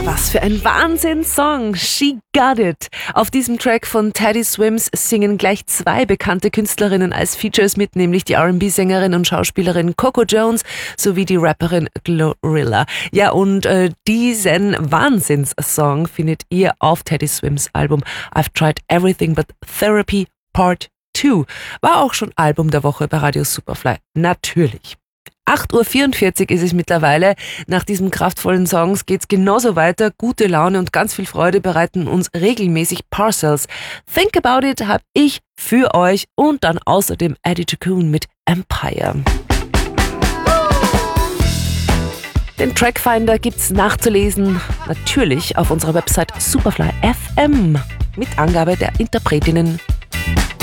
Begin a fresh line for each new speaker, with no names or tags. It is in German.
Was für ein Wahnsinnssong! She Got It! Auf diesem Track von Teddy Swims singen gleich zwei bekannte Künstlerinnen als Features mit, nämlich die R&B-Sängerin und Schauspielerin Coco Jones sowie die Rapperin Glorilla. Ja, und diesen Wahnsinnssong findet ihr auf Teddy Swims Album I've Tried Everything But Therapy Part 2. War auch schon Album der Woche bei Radio Superfly. Natürlich. 8.44 Uhr ist es mittlerweile. Nach diesen kraftvollen Songs geht's genauso weiter. Gute Laune und ganz viel Freude bereiten uns regelmäßig Parcels. Think About It habe ich für euch und dann außerdem Eddie Cocoon mit Empire. Den Trackfinder gibt's nachzulesen, natürlich auf unserer Website Superfly FM mit Angabe der Interpretinnen.